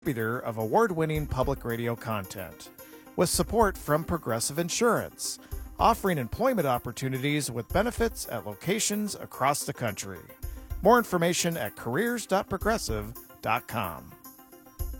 distributor of award-winning public radio content, with support from Progressive Insurance, offering employment opportunities with benefits at locations across the country. More information at careers.progressive.com.